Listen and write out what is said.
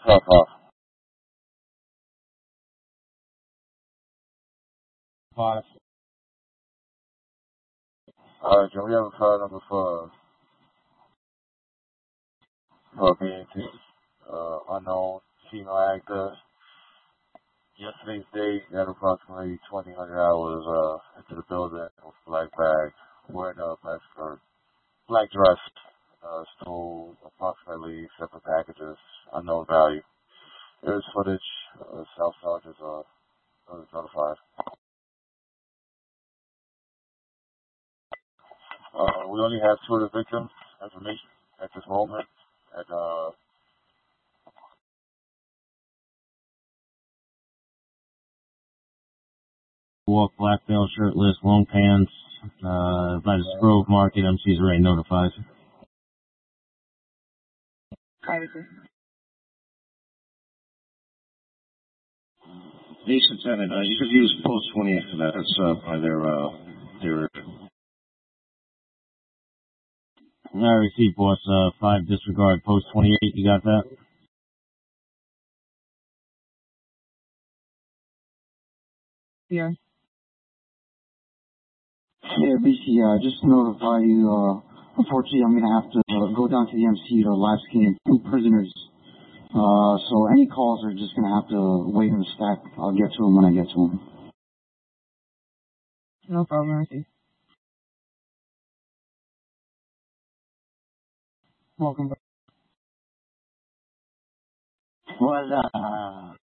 Tough off. Five. Alright, can we have a file number for BNT? Unknown female actor. Yesterday's date, got approximately 2000 hours into the building with black bag, wearing a black skirt, black dress, stole approximately 7 packages, unknown value. There is footage, South Sergeant is notified. We only have 2 of the victims' information at this moment. And, walk, black belt, shirtless, long pants, by the Grove Market. MC's already notified. Privacy. Ace Lieutenant, you could use post 20 after that. That's by their I received, boss. 5 disregard, post 28. You got that? Yeah. Yeah, BC, just to notify you, unfortunately, I'm going to have to go down to the MC to live scan 2 prisoners. So any calls are just going to have to wait in the stack. I'll get to them when I get to them. No problem, Mercy. Welcome back. Well,